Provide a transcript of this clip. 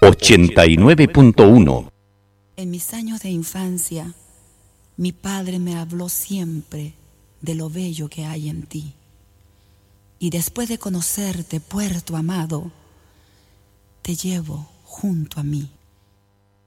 89.1. En mis años de infancia, mi padre me habló siempre de lo bello que hay en ti. Y después de conocerte, puerto amado, te llevo junto a mí.